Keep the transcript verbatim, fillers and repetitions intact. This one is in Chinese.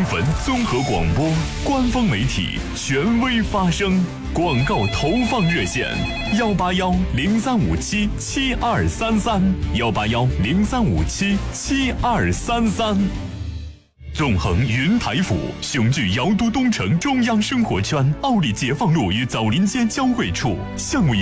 汾综合广播官方媒体，权威发声。广告投放热线：幺八幺零三五七七二三三，幺八幺零三五七七二三三。纵横云台府，雄踞瑶都东城中央生活圈，奥利解放路与枣林街交汇处，项目